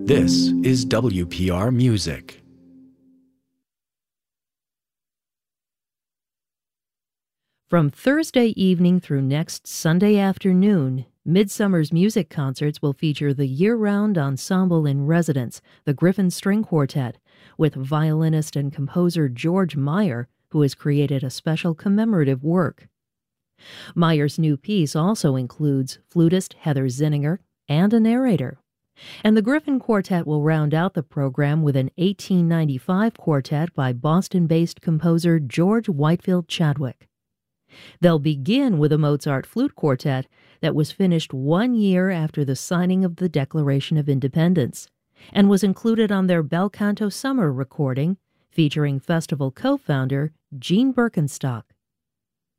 This is WPR Music. From Thursday evening through next Sunday afternoon, Midsummer's music concerts will feature the year-round ensemble in residence, the Griffin String Quartet, with violinist and composer George Meyer, who has created a special commemorative work. Meyer's new piece also includes flutist Heather Zinninger and a narrator. And the Griffin Quartet will round out the program with an 1895 quartet by Boston-based composer George Whitefield Chadwick. They'll begin with a Mozart flute quartet that was finished 1 year after the signing of the Declaration of Independence and was included on their Bel Canto Summer recording featuring festival co-founder Gene Birkenstock.